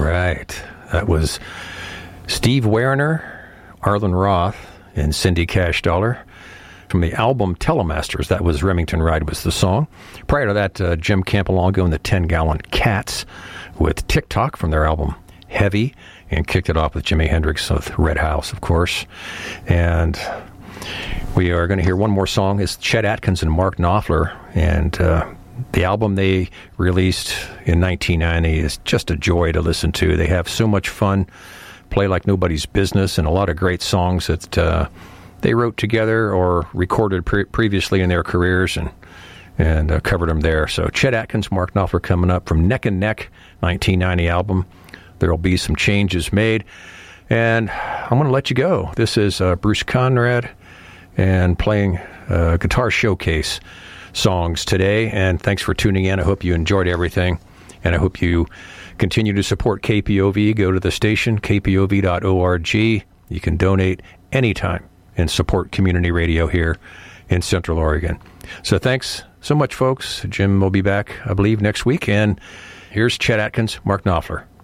right. That was Steve Werner, Arlen Roth, and Cindy Cash Dollar from the album Telemasters. That was Remington Ride was the song. Prior to that, Jim Campolongo and the 10-Gallon Cats with TikTok from their album Heavy, and kicked it off with Jimi Hendrix with Red House, of course. And we are going to hear one more song. It's Chet Atkins and Mark Knopfler, and the album they released in 1990 is just a joy to listen to. They have so much fun, play like nobody's business, and a lot of great songs that they wrote together or recorded previously in their careers and covered them there. So Chet Atkins, Mark Knopfler coming up from Neck and Neck, 1990 album. There will be some changes made. And I'm going to let you go. This is Bruce Conrad and playing Guitar Showcase songs today. And thanks for tuning in. I hope you enjoyed everything. And I hope you continue to support KPOV. Go to the station, kpov.org. You can donate anytime and support community radio here in Central Oregon. So thanks so much, folks. Jim will be back, I believe, next week. And here's Chet Atkins, Mark Knopfler.